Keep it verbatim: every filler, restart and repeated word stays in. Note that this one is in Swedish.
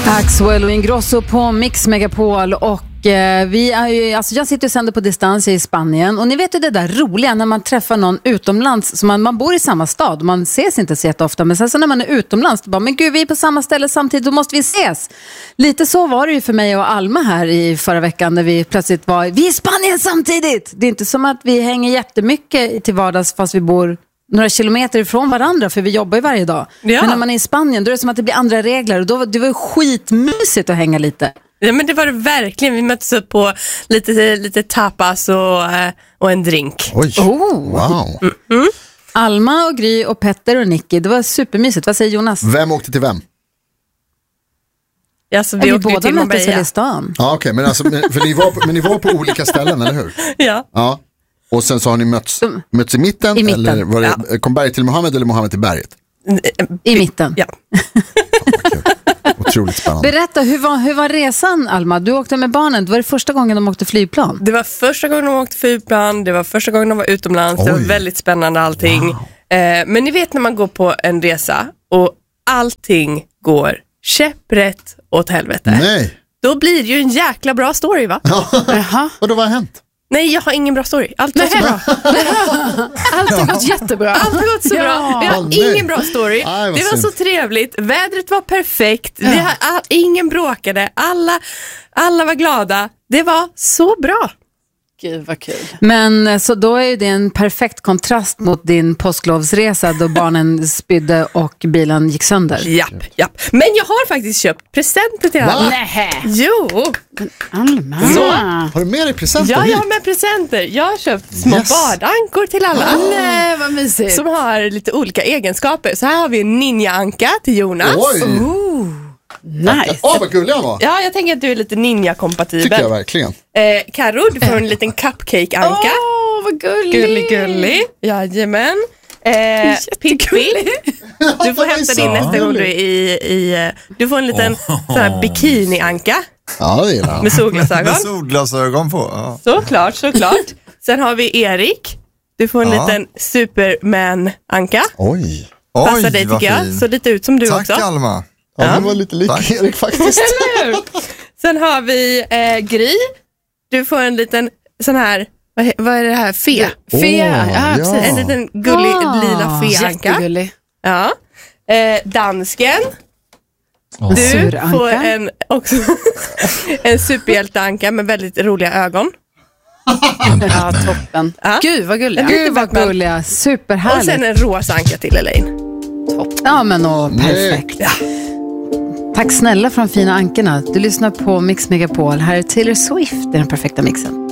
Axwell och Ingrosso på Mix Megapol och eh, vi är ju, alltså jag sitter och sänder på distans i Spanien och ni vet ju det där roliga när man träffar någon utomlands, så man, man bor i samma stad och man ses inte så jätteofta, men sen så när man är utomlands då bara, men gud vi är på samma ställe samtidigt, då måste vi ses. Lite så var det ju för mig och Alma här i förra veckan när vi plötsligt var, vi är i Spanien samtidigt. Det är inte som att vi hänger jättemycket till vardags fast vi bor några kilometer ifrån varandra, för vi jobbar ju varje dag. Ja. Men när man är i Spanien då är det som att det blir andra regler och då det var skitmysigt att hänga lite. Ja, men det var det verkligen. Vi möttes upp på lite, lite tapas och, och en drink. Oj, oh. wow. Mm-hmm. Alma och Gry och Petter och Nicky, det var supermysigt. Vad säger Jonas? Vem åkte till vem? Ja, så vi, vi åkte båda till möttes Marbella. i stan. Ja, okej, okay, men, alltså, men, ni var på, men ni var på olika ställen, eller hur? Ja. Ja. Och sen så har ni mötts, mötts i mitten, I mitten. eller var det, ja. Kom berget till Mohammed eller Mohammed till berget? I mitten. Ja. Otroligt spännande. Berätta, hur var, hur var resan, Alma? Du åkte med barnen, det var det första gången de åkte flygplan. Det var första gången de åkte flygplan, det var första gången de var utomlands. Oj. Det var väldigt spännande allting. Wow. Eh, men ni vet när man går på en resa och allting går käpprätt åt helvete. Nej. Då blir det ju en jäkla bra story, va? Jaha. Och då vad har hänt? Nej, jag har ingen bra story. Allt går så bra. Allt har gått jättebra. Allt har gått så ja. bra. Vi har oh, ingen bra story. Aj, det var synd. så trevligt. Vädret var perfekt. Ja. Vi har, all, ingen bråkade. Alla, alla var glada. Det var så bra. Gud vad kul. Men så då är ju det en perfekt kontrast mot din påsklovsresa då barnen spydde och bilen gick sönder. Japp, japp. Men jag har faktiskt köpt presenter till alla. Nej. Jo. Alma. Så. Har du med dig presenter? Ja, jag har med presenter. Jag har köpt små yes. badankor till alla. Oh. Nej, vad mysigt. Som har lite olika egenskaper. Så här har vi en ninja-anka till Jonas. Oj. Oh. Nice. Åh, oh, vad gullig han var. Ja, jag tänker att du är lite ninja-kompatibel. Tycker jag verkligen. Eh, Karo, du får en liten cupcake-anka. Åh, oh, vad gullig. Gullig, gullig. Jajamän. Eh, Pippi, du får hämta din nästa gång du är i, i... Du får en liten oh. sån här bikini-anka. Ja, det gillar han. Med solglasögon. Med solglasögon på, ja. Såklart, såklart. Sen har vi Erik. Du får en ja. liten Superman-anka. Oj. Passar Oj, dig tycker jag. fin. Så lite ut som du Tack, också. Tack Alma. Ja, det var lite lik Erik faktiskt. Eller hur? Sen har vi eh, Gry. Du får en liten sån här, vad, vad är det här? Fe. Oh, fe, ja, ja. En liten gullig oh, lila fe-anka. Jättegullig. Ja. Eh, dansken. Oh. Du Suranka. får en, också, en superhjälteanka med väldigt roliga ögon. Ja, toppen. Ja. Gud vad gulliga. Gud vad gulliga. Superhärligt. Och sen en rosa anka till Elaine. Topp. Ja, men åh, perfekt. Ja. Tack snälla från fina ankorna. Du lyssnar på Mix Megapol. Här är Taylor Swift, den perfekta mixen.